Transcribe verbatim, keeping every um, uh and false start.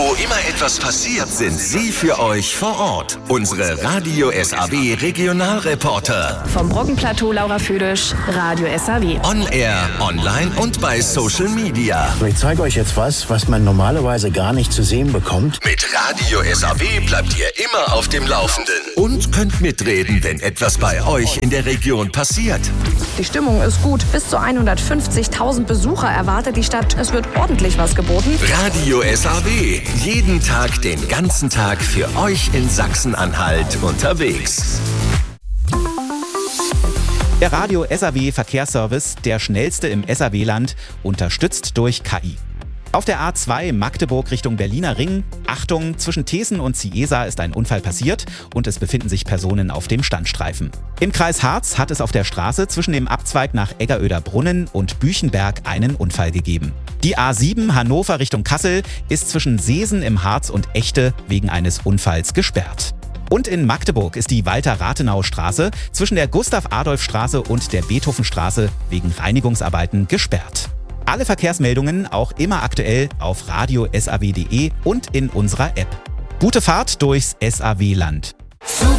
Wo immer etwas passiert, sind sie für euch vor Ort. Unsere Radio S A W Regionalreporter. Vom Brockenplateau Laura Füdisch, Radio S A W. On Air, online und bei Social Media. Ich zeige euch jetzt was, was man normalerweise gar nicht zu sehen bekommt. Mit Radio S A W bleibt ihr immer auf dem Laufenden. Und könnt mitreden, wenn etwas bei euch in der Region passiert. Die Stimmung ist gut. Bis zu hundertfünfzigtausend Besucher erwartet die Stadt. Es wird ordentlich was geboten. Radio S A W. Jeden Tag, den ganzen Tag für euch in Sachsen-Anhalt unterwegs. Der Radio S A W Verkehrsservice, der schnellste im S A W-Land, unterstützt durch K I. Auf der A zwei Magdeburg Richtung Berliner Ring, Achtung, zwischen Thesen und Ciesa ist ein Unfall passiert und es befinden sich Personen auf dem Standstreifen. Im Kreis Harz hat es auf der Straße zwischen dem Abzweig nach Eggeröder Brunnen und Büchenberg einen Unfall gegeben. Die A sieben Hannover Richtung Kassel ist zwischen Seesen im Harz und Echte wegen eines Unfalls gesperrt. Und in Magdeburg ist die Walter-Rathenau-Straße zwischen der Gustav-Adolf-Straße und der Beethoven-Straße wegen Reinigungsarbeiten gesperrt. Alle Verkehrsmeldungen auch immer aktuell auf radio S A W punkt de und in unserer App. Gute Fahrt durchs S A W-Land.